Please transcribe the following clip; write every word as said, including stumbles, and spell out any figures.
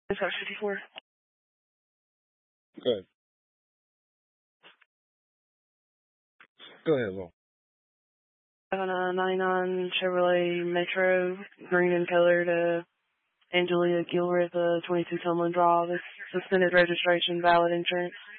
Dispatch fifty-four. Go ahead. Go ahead, Will. On a ninety-nine Chevrolet Metro, green in color, to Angelia Gilreath, uh, twenty-two Tumlin Drive. It's suspended registration, valid insurance.